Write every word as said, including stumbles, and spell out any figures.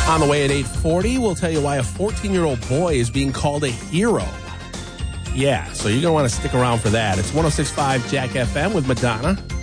On the way at eight forty, we'll tell you why a fourteen-year-old boy is being called a hero. Yeah, so you're going to want to stick around for that. It's one oh six point five Jack F M with Madonna.